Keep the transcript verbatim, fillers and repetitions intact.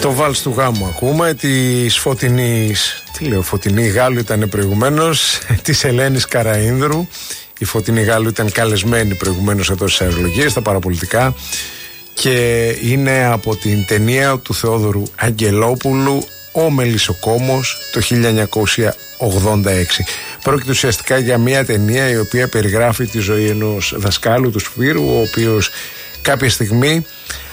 Το βάλς του γάμου ακούμε, της Φωτεινής, τι λέω, Φωτεινή Γάλλου ήταν προηγουμένως, της Ελένης Καραΐνδρου. Η Φωτεινή Γάλλου ήταν καλεσμένη προηγουμένως εδώ στις αερολογίες, στα παραπολιτικά, και είναι από την ταινία του Θεόδωρου Αγγελόπουλου, Ο Μελισσοκόμος, το χίλια εννιακόσια ογδόντα έξι. Πρόκειται ουσιαστικά για μια ταινία η οποία περιγράφει τη ζωή ενός δασκάλου του Σπύρου, ο οποίος κάποια στιγμή